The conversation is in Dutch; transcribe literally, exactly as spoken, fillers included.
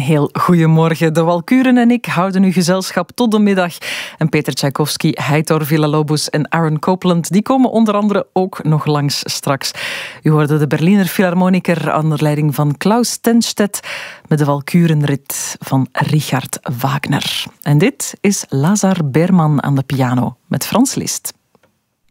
heel goedemorgen. De Walkuren en ik houden u gezelschap tot de middag. En Peter Tchaikovsky, Heitor Villa-Lobos en Aaron Copland, die komen onder andere ook nog langs straks. U hoorde de Berliner Philharmoniker onder leiding van Klaus Tenstedt met de Walkurenrit van Richard Wagner. En dit is Lazar Berman aan de piano met Franz Liszt.